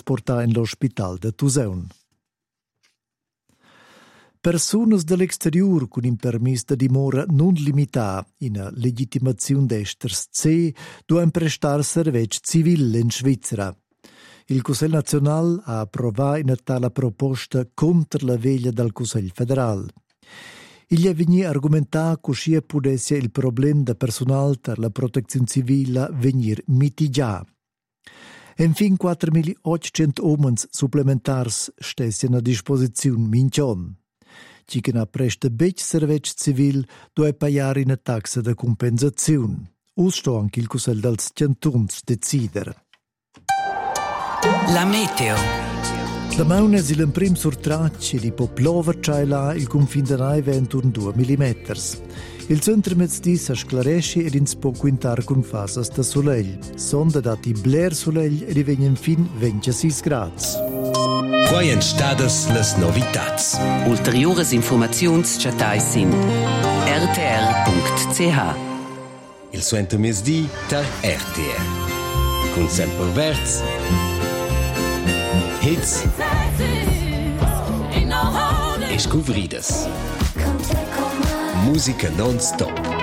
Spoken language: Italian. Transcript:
transportar in l'ospital de Tusaun. Persunas dall'exterior con un permis de dimora non limità in a legitimazione d'esters C duen prestar servetg civil in Svizzera. Il Cussegl Naziunal ha approvato una tale proposta contro la veglia del Cussegl Federal. Il è vegni argumentà che potesse il problema de personal per la protezione civile venir mitigià. Infine 4.800 uomini supplementars stessi a disposizione minchon. Chi che ha presta bec servetg civil deve pagare una taxa de compensazione. Usto anche il Cussegl dels Cantuns decider. La meteo. Da mauna si l'emprim surtracci li può plover là il confin de naive intorno 2 mm. Il centro mezzdi s'asclaresce ed ins può quintar con fasas da soleil. Sonda dati bler soleil ed vengono fin 26 grads. Quai en stadas las novitats. Ulteriores informaziuns chatais sin rtr.ch. Il suento mesdi ta RTR. Con sempre verts. Hits. E scouvridas. Musica non-stop.